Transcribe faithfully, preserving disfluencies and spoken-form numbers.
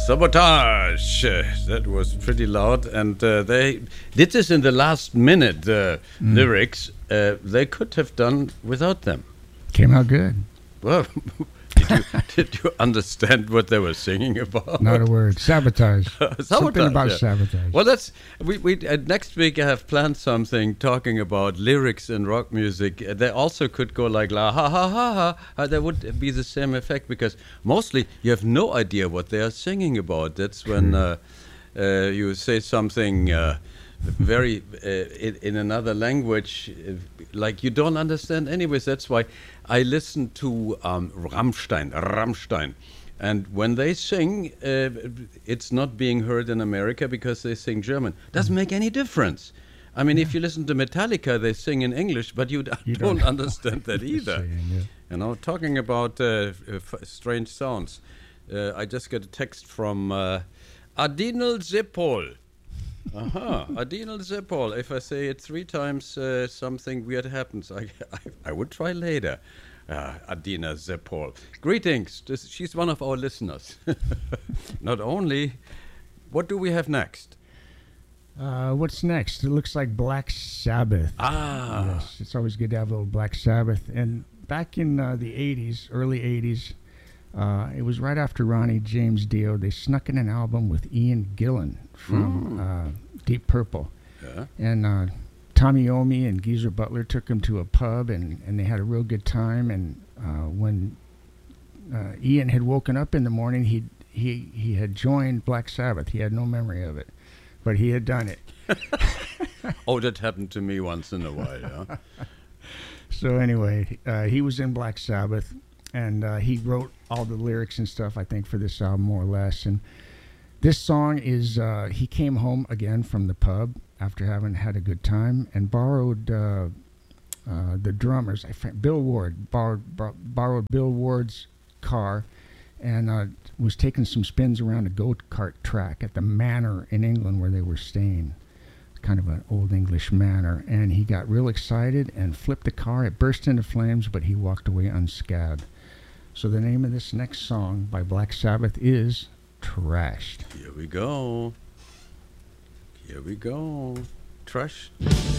Sabotage. Uh, That was pretty loud, and uh, they did this in the last minute. Uh, Mm. Lyrics uh, they could have done without them. Came out good. Well, did you did you understand what they were singing about? Not a word. Sabotage. Sabotage, Something about yeah. sabotage. Well, that's we. we uh, next week I have planned something talking about lyrics in rock music. Uh, they also could go like la ha ha ha ha. Uh, there would be the same effect because mostly you have no idea what they are singing about. That's when uh, uh, you say something uh, very uh, in, in another language, uh, like you don't understand. Anyways, that's why I listen to um, Rammstein. Rammstein. And when they sing, uh, it's not being heard in America because they sing German. Doesn't make any difference. I mean, if you listen to Metallica, they sing in English, but you, d- You don't, don't understand that either. Saying, yeah. You know, talking about uh, f- strange sounds, uh, I just got a text from uh, Adinel Zepol. Aha, Adinel Zepol. If I say it three times, uh, something weird happens. I, I, I would try later. Uh, Adina Zepol. Greetings. This, she's one of our listeners. Not only, what do we have next? Uh, what's next? It looks like Black Sabbath. Ah. Yes, it's always good to have a little Black Sabbath. And back in uh, the eighties, early eighties, uh, it was right after Ronnie James Dio, they snuck in an album with Ian Gillan from uh, Deep Purple. Yeah. And uh, Tommy Iommi and Geezer Butler took him to a pub, and, and they had a real good time. And uh, when uh, Ian had woken up in the morning, he he he had joined Black Sabbath. He had no memory of it, but he had done it. Oh, that happened to me once in a while. Yeah. So anyway, uh, he was in Black Sabbath, and uh, he wrote all the lyrics and stuff, I think, for this album, more or less. And this song is, uh, he came home again from the pub after having had a good time and borrowed uh, uh, the drummers, I think, Bill Ward, borrowed, bor- borrowed Bill Ward's car and uh, was taking some spins around a go-kart track at the manor in England where they were staying. Kind of an old English manor, and he got real excited and flipped the car. It burst into flames, but he walked away unscathed. So the name of this next song by Black Sabbath is Trashed. Here we go. Here we go. Trash.